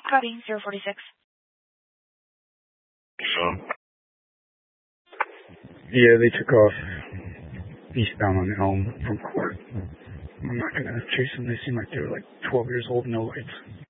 Copy, 046. So, Yeah, they took off eastbound on Elm from Court. I'm not gonna chase them. They seem like they were like 12 years old, no lights.